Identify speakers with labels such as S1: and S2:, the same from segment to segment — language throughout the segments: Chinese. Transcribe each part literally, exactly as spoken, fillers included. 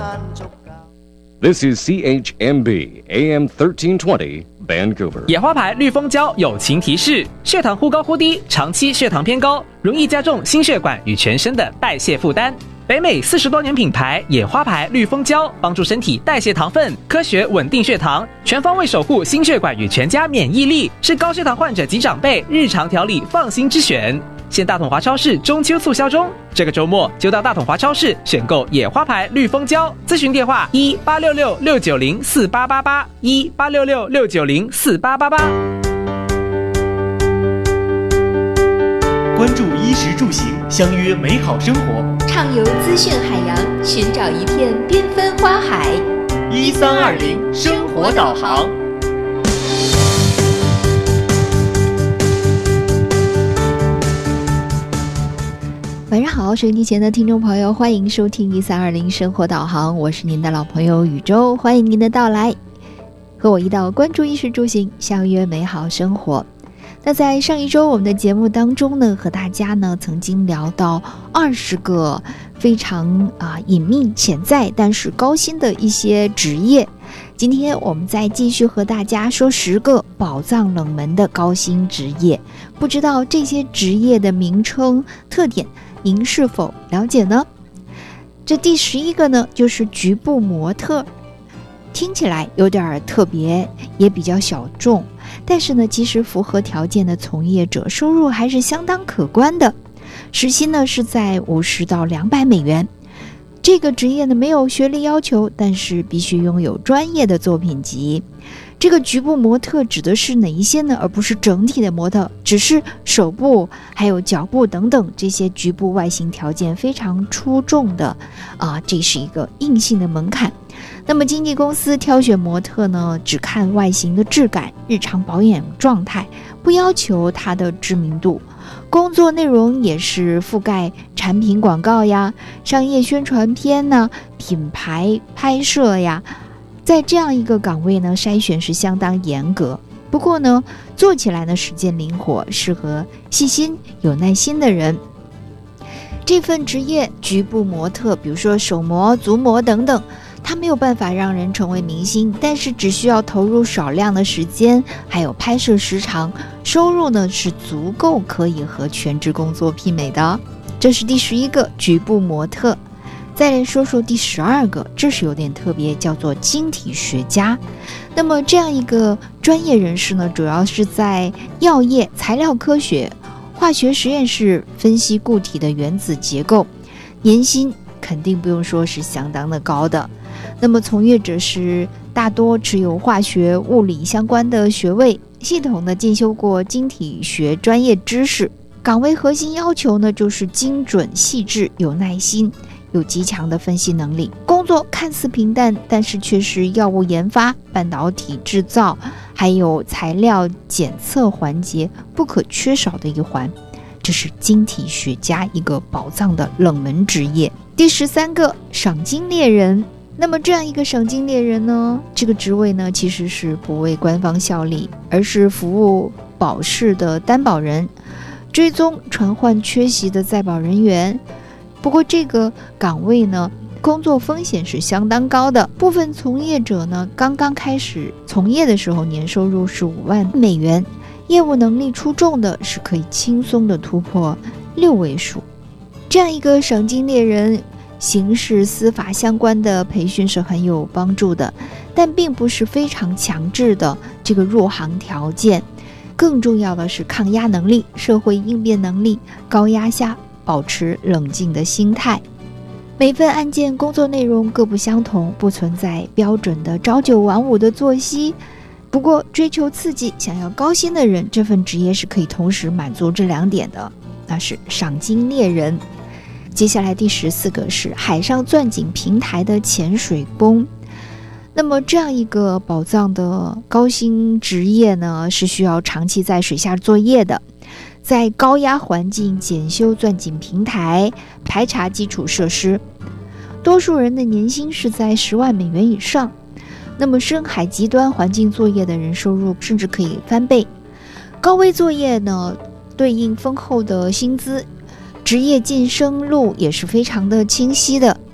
S1: This is C H M B A M thirteen twenty Vancouver。
S2: 野花牌绿蜂胶友情提示：血糖忽高忽低，长期血糖偏高，容易加重心血管与全身的代谢负担。北美四十多年品牌野花牌绿蜂胶，帮助身体代谢糖分，科学稳定血糖，全方位守护心血管与全家免疫力，是高血糖患者及长辈日常调理放心之选。现大统华超市中秋促销中，这个周末就到大统华超市选购野花牌绿蜂胶。咨询电话：一八六六六九零四八八八，一八六六六九零四八八八。
S3: 关注衣食住行，相约美好生活。
S4: 畅游资讯海洋，寻找一片缤纷花海。
S3: 一三二零生活导航。
S4: 晚上好，收音机前的听众朋友，欢迎收听一三二零生活导航，我是您的老朋友宇宙，欢迎您的到来，和我一道关注衣食住行，相约美好生活。那在上一周我们的节目当中呢，和大家呢曾经聊到二十个非常啊、呃、隐秘潜在但是高薪的一些职业。今天我们再继续和大家说十个宝藏冷门的高薪职业，不知道这些职业的名称特点您是否了解呢？这第十一个呢，就是局部模特，听起来有点特别，也比较小众，但是呢，其实符合条件的从业者收入还是相当可观的，时薪呢是在五十到两百美元。这个职业呢没有学历要求，但是必须拥有专业的作品集。这个局部模特指的是哪一些呢？而不是整体的模特，只是手部还有脚部等等这些局部外形条件非常出众的啊，这是一个硬性的门槛。那么经纪公司挑选模特呢，只看外形的质感、日常保养状态，不要求它的知名度。工作内容也是覆盖产品广告呀、商业宣传片呢、品牌拍摄呀。在这样一个岗位呢，筛选是相当严格。不过呢，做起来呢时间灵活，适合细心有耐心的人。这份职业局部模特，比如说手模、足模等等，它没有办法让人成为明星，但是只需要投入少量的时间，还有拍摄时长，收入呢是足够可以和全职工作媲美的。这是第十一个局部模特。再来说说第十二个，这是有点特别，叫做晶体学家。那么这样一个专业人士呢，主要是在药业、材料科学、化学实验室分析固体的原子结构，年薪肯定不用说是相当的高的。那么从业者是大多持有化学、物理相关的学位，系统的进修过晶体学专业知识。岗位核心要求呢，就是精准、细致、有耐心，有极强的分析能力。工作看似平淡，但是却是药物研发、半导体制造，还有材料检测环节不可缺少的一环。这是晶体学家一个宝藏的冷门职业。第十三个，赏金猎人。那么这样一个赏金猎人呢，这个职位呢其实是不为官方效力，而是服务保释的担保人，追踪传唤缺席的在保人员。不过这个岗位呢，工作风险是相当高的。部分从业者呢，刚刚开始从业的时候，年收入是五万美元，业务能力出众的是可以轻松的突破六位数。这样一个赏金猎人，刑事司法相关的培训是很有帮助的，但并不是非常强制的这个入行条件。更重要的是抗压能力、社会应变能力，高压下保持冷静的心态。每份案件工作内容各不相同，不存在标准的朝九晚五的作息。不过追求刺激、想要高薪的人，这份职业是可以同时满足这两点的，那是赏金猎人。接下来第十四个是海上钻井平台的潜水工。那么这样一个宝藏的高薪职业呢，是需要长期在水下作业的，在高压环境检修钻井平台，排查基础设施。多数人的年薪是在十万美元以上。那么深海极端环境作业的人收入甚至可以翻倍。高危作业呢，对应丰厚的薪资，职业晋升路也是非常的清晰的。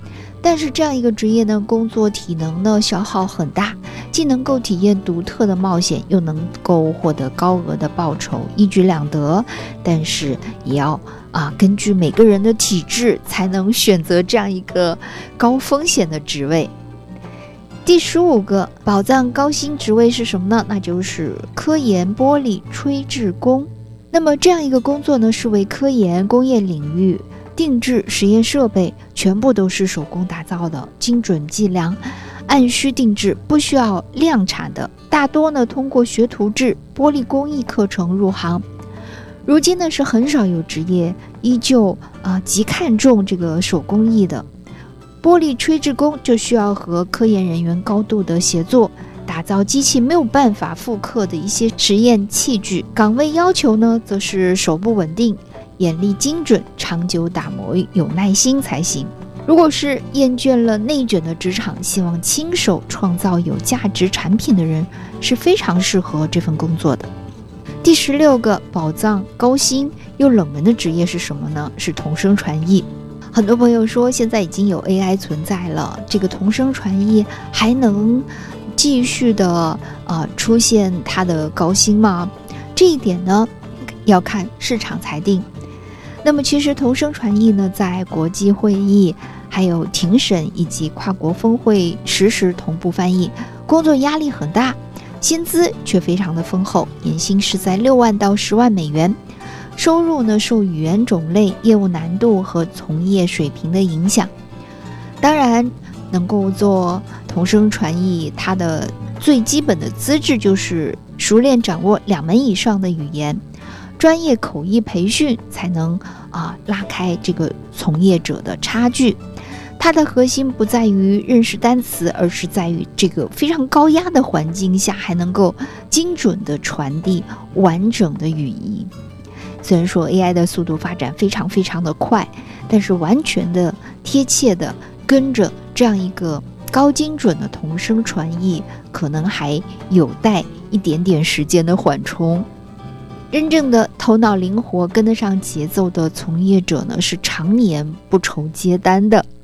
S4: 但是这样一个职业呢，工作体能呢消耗很大，既能够体验独特的冒险，又能够获得高额的报酬，一举两得。但是也要啊，根据每个人的体质才能选择这样一个高风险的职位。第十五个宝藏高薪职位是什么呢？那就是科研玻璃吹制工。那么这样一个工作呢，是为科研工业领域定制实验设备，全部都是手工打造的，精准计量，按需定制，不需要量产的。大多呢通过学徒制玻璃工艺课程入行。如今呢是很少有职业依旧啊、呃、极看重这个手工艺的。玻璃吹制工就需要和科研人员高度的协作，打造机器没有办法复刻的一些实验器具。岗位要求呢，则是手部稳定、眼力精准、长久打磨、有耐心才行。如果是厌倦了内卷的职场，希望亲手创造有价值产品的人，是非常适合这份工作的。第十六个宝藏高薪又冷门的职业是什么呢？是同声传译。很多朋友说现在已经有 A I 存在了，这个同声传译还能继续的呃出现它的高薪吗？这一点呢要看市场裁定。那么其实同声传译呢，在国际会议、还有庭审以及跨国峰会实时同步翻译，工作压力很大，薪资却非常的丰厚，年薪是在六万到十万美元。收入呢受语言种类、业务难度和从业水平的影响。当然，能够做同声传译，它的最基本的资质就是熟练掌握两门以上的语言，专业口译培训才能啊拉开这个从业者的差距。它的核心不在于认识单词，而是在于这个非常高压的环境下，还能够精准地传递完整的语义。虽然说 A I 的速度发展非常非常的快，但是完全的贴切的跟着这样一个高精准的同声传译，可能还有待一点点时间的缓冲。真正的头脑灵活、跟得上节奏的从业者呢，是常年不愁接单的。